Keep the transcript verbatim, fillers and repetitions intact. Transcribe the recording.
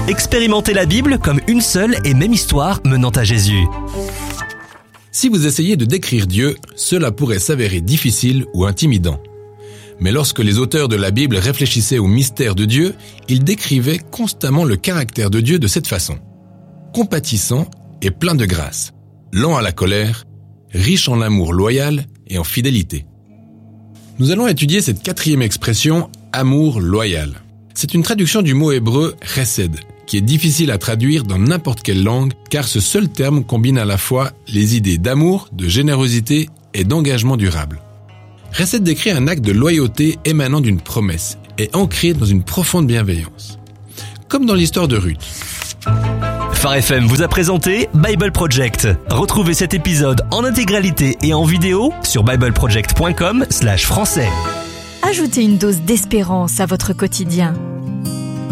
Expérimentez la Bible comme une seule et même histoire menant à Jésus. Si vous essayez de décrire Dieu, cela pourrait s'avérer difficile ou intimidant. Mais lorsque les auteurs de la Bible réfléchissaient au mystère de Dieu, ils décrivaient constamment le caractère de Dieu de cette façon. Compatissant et plein de grâce, lent à la colère, riche en amour loyal et en fidélité. Nous allons étudier cette quatrième expression, amour loyal. C'est une traduction du mot hébreu chesed, qui est difficile à traduire dans n'importe quelle langue, car ce seul terme combine à la fois les idées d'amour, de générosité et d'engagement durable. Chesed décrit un acte de loyauté émanant d'une promesse et ancré dans une profonde bienveillance. Comme dans l'histoire de Ruth. Phare F M vous a présenté Bible Project. Retrouvez cet épisode en intégralité et en vidéo sur bible project point com slash français. Ajoutez une dose d'espérance à votre quotidien